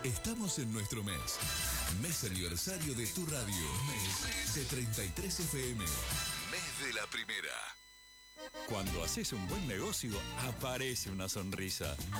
Estamos en nuestro mes. Mes aniversario de tu radio. Mes de 33 FM. Mes de la primera. Cuando haces un buen negocio, aparece una sonrisa.